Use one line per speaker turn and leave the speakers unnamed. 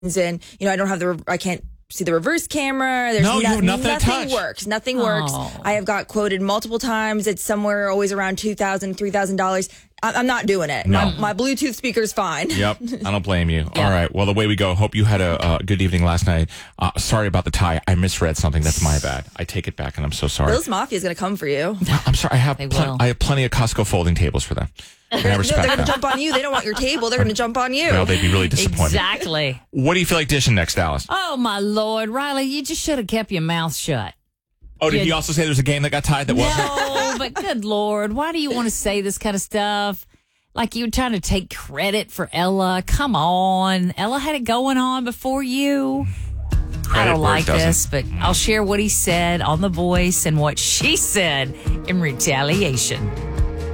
and I don't have I can't see the reverse camera. There's
you have nothing to touch.
works. Nothing works. I have got quoted multiple times. It's somewhere always around $2,000, $3,000. I'm not doing it.
No.
My Bluetooth speaker's fine.
Yep. I don't blame you. All right. Well, the way we go. Hope you had a good evening last night. Sorry about the tie. I misread something. That's my bad. I take it back, and I'm so sorry.
Bill's Mafia is going to come for you.
I'm sorry. I have plenty of Costco folding tables for them. And I respect
they're going to
that.
jump on you. They don't want your table. They're going to jump on you.
Well, they'd be really disappointed.
Exactly.
What do you feel like dishing next, Dallas?
Oh, my Lord. Riley, you just should have kept your mouth shut.
Oh, did you also say there's a game that got tied that wasn't?
No, but good Lord. Why do you want to say this kind of stuff? Like you're trying to take credit for Ella. Come on. Ella had it going on before you. I don't like this, but I'll share what he said on The Voice and what she said in retaliation.